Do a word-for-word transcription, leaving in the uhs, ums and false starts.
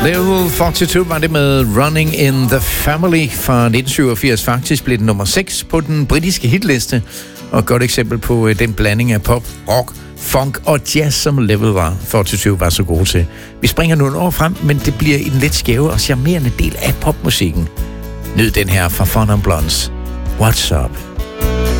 Level fireogfyrre var det med Running in the Family fra nitten syvogfirs. Faktisk blev den nummer seks på den britiske hitliste. Og et godt eksempel på den blanding af pop, rock, funk og jazz, som Level var fireogtyve var så god til. Vi springer nogle år frem, men det bliver en lidt skæve og charmerende del af popmusikken. Nyd den her fra Fun and Blondes. What's Up?